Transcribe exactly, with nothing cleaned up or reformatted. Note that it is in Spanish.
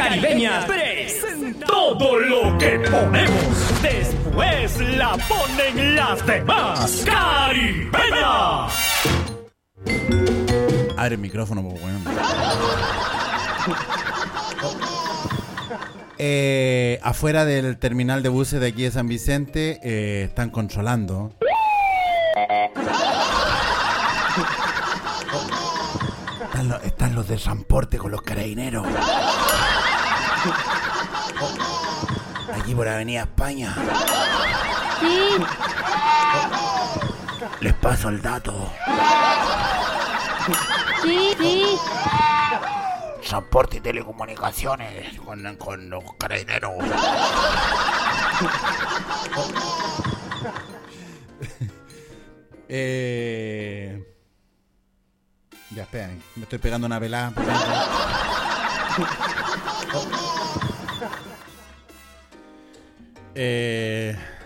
Caribeñas presenta todo lo que ponemos. Después la ponen las demás. Caribeñas. Abre el micrófono, pues, bueno. Eh, afuera del terminal de buses de aquí de San Vicente eh, están controlando. Están, lo, están los de transporte con los carabineros. Aquí por Avenida España. Sí. Les paso el dato. Sí, sí. Transporte y telecomunicaciones con, con los carabineros. eh... Ya, esperen, me estoy pegando una pelada. eh...